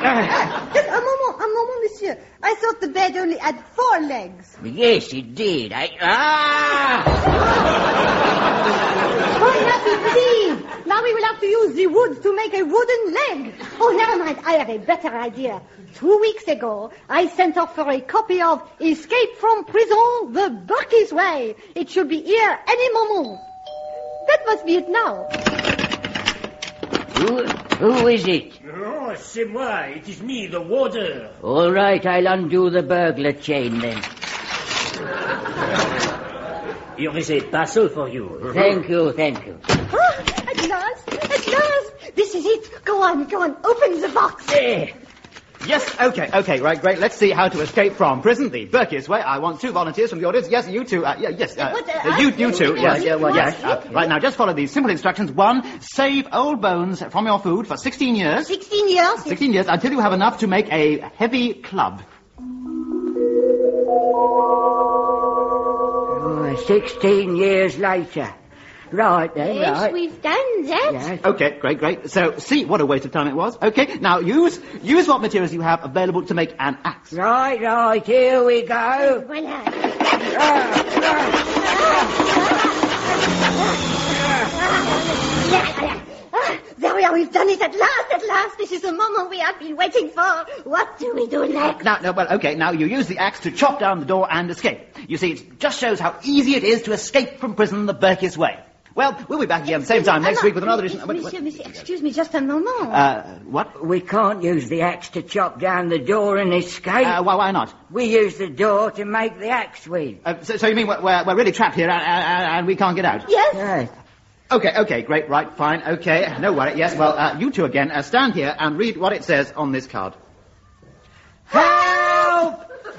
Just a moment, monsieur. I thought the bed only had 4 legs. Yes, it did. Oh, Nappy, please. Now we will have to use the wood to make a wooden leg. Oh, never mind. I have a better idea. 2 weeks ago, I sent off for a copy of Escape from Prison, the Burkiss Way. It should be here any moment. That must be it now. Who is it? Oh, c'est moi. It is me, the warder. All right, I'll undo the burglar chain then. Here is a parcel for you. Thank you. Oh, at last. This is it. Go on. Open the box. Yes, okay, right, great. Let's see how to escape from prison, the Burkiss Way. I want 2 volunteers from the audience. Yes, you two. You two. Yes. Right, now, just follow these simple instructions. 1, save old bones from your food for 16 years. 16 years? 16 years, until you have enough to make a heavy club. 16 years later. Right then, yes, right. We've done that. Yes. Okay, great. So, see what a waste of time it was. Okay, now use what materials you have available to make an axe. Right, here we go. Voilà. There we are, we've done it at last. This is the moment we have been waiting for. What do we do next? Now you use the axe to chop down the door and escape. You see, it just shows how easy it is to escape from prison the Burkiss Way. Well, we'll be back again at the same time next week with another edition. Monsieur, excuse me just a moment. What? We can't use the axe to chop down the door and escape. Why not? We use the door to make the axe with. So you mean we're really trapped here and we can't get out? Yes. Okay, great, right, fine, okay, no worry, yes, well, you two again, stand here and read what it says on this card. Help!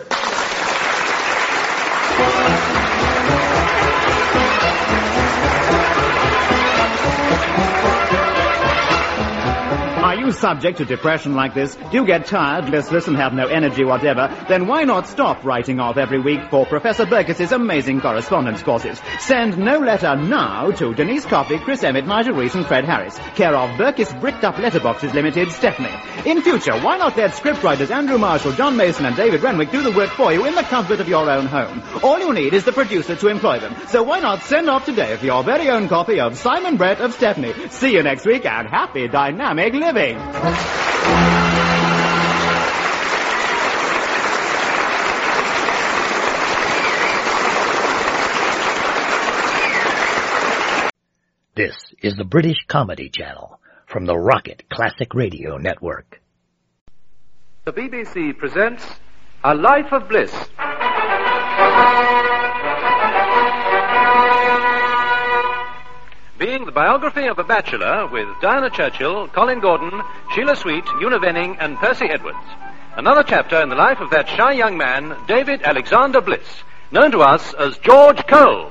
Are you subject to depression like this? Do you get tired, listless, and have no energy whatever? Then why not stop writing off every week for Professor Burkiss's amazing correspondence courses? Send no letter now to Denise Coffey, Chris Emmett, Nigel Reese, and Fred Harris, care of Burkiss Bricked Up Letterboxes Limited, Stephanie. In future, why not let scriptwriters Andrew Marshall, John Mason, and David Renwick do the work for you in the comfort of your own home? All you need is the producer to employ them. So why not send off today for your very own copy of Simon Brett of Stephanie? See you next week, and happy dynamic living. This is the British Comedy Channel from the Rocket Classic Radio Network. The BBC presents A Life of Bliss. Being the biography of a bachelor with Diana Churchill, Colin Gordon, Sheila Sweet, Una Venning, and Percy Edwards. Another chapter in the life of that shy young man, David Alexander Bliss, known to us as George Cole.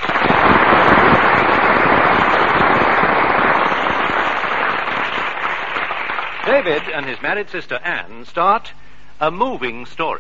David and his married sister Anne start a moving story.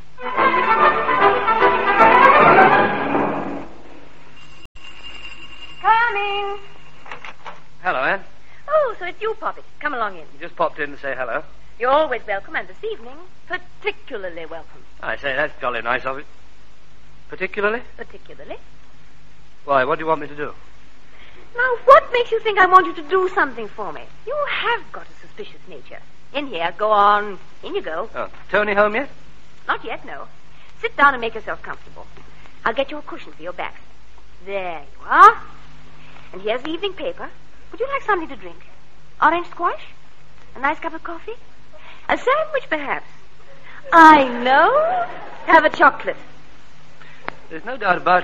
Coming. Hello, Anne. Oh, so it's you, Poppy. Come along in. You just popped in to say hello. You're always welcome, and this evening, particularly welcome. I say, that's jolly nice of you. Particularly? Particularly? Why, what do you want me to do? Now, what makes you think I want you to do something for me? You have got a suspicious nature. In here, go on. In you go. Oh, Tony home yet? Not yet, no. Sit down and make yourself comfortable. I'll get you a cushion for your back. There you are. And here's the evening paper. Would you like something to drink? Orange squash? A nice cup of coffee? A sandwich, perhaps? I know. Have a chocolate. There's no doubt about